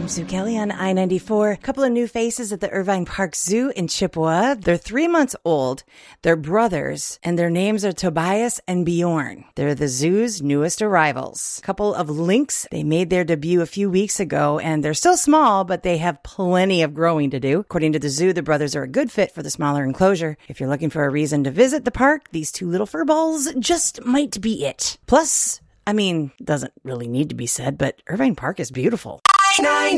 Sue Kelly on I-94. A couple of new faces at the Irvine Park Zoo in Chippewa. They're 3 months old. They're brothers, and their names are Tobias and Bjorn. They're the zoo's newest arrivals. A couple of lynx. They made their debut a few weeks ago, and they're still small, but they have plenty of growing to do. According to the zoo, the brothers are a good fit for the smaller enclosure. If you're looking for a reason to visit the park, these two little furballs just might be it. Plus, doesn't really need to be said, but Irvine Park is beautiful.